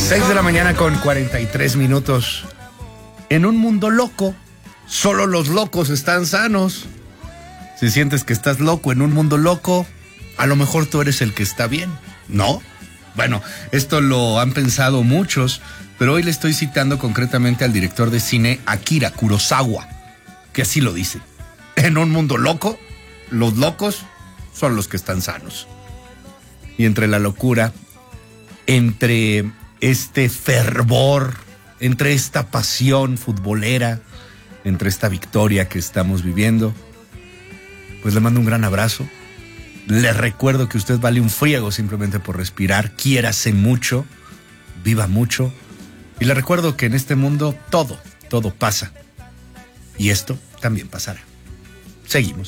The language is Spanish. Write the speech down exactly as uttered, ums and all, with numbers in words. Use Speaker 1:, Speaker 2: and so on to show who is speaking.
Speaker 1: seis de la mañana con cuarenta y tres minutos. En un mundo loco, solo los locos están sanos. Si sientes que estás loco en un mundo loco, a lo mejor tú eres el que está bien, ¿no? Bueno, esto lo han pensado muchos, pero hoy le estoy citando concretamente al director de cine Akira Kurosawa, que así lo dice. En un mundo loco, los locos son los que están sanos. Y entre la locura, entre este fervor, entre esta pasión futbolera, entre esta victoria que estamos viviendo, pues le mando un gran abrazo. Le recuerdo que usted vale un friego simplemente por respirar. Quiérase mucho, viva mucho. Y le recuerdo que en este mundo todo, todo pasa. Y esto también pasará. Seguimos.